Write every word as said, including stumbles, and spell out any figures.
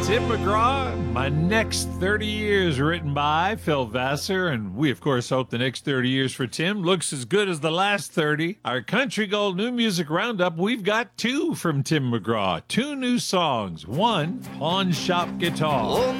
Tim McGraw, My Next thirty Years, written by Phil Vassar. And we, of course, hope the next thirty years for Tim looks as good as the last thirty. Our Country Gold New Music Roundup, we've got two from Tim McGraw. Two new songs. One, Pawn Shop Guitar.